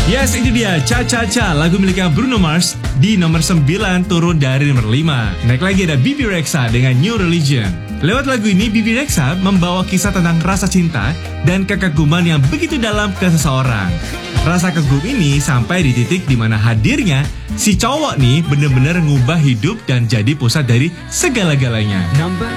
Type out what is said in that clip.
Yes, itu dia Cha Cha Cha, lagu miliknya Bruno Mars di nomor 9 turun dari nomor 5. Naik lagi ada Bibi Rexha dengan New Religion. Lewat lagu ini Bibi Rexha membawa kisah tentang rasa cinta dan kekaguman yang begitu dalam ke seseorang. Rasa kagum ini sampai di titik di mana hadirnya si cowok nih bener-bener ngubah hidup dan jadi pusat dari segala-galanya.